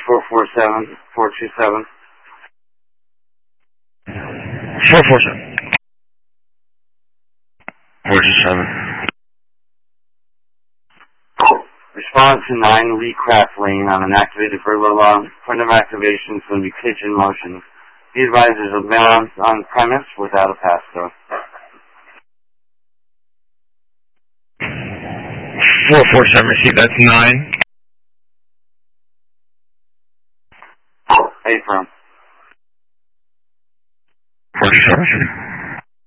447, 427. 447. 427. Respond to 9 Lee Craft Lane on an activated burglar alarm. Point of activation is going to be kitchen motion. The advisors have been on premise without a passcode. 447, receipt, that's 9. Affirm. 447.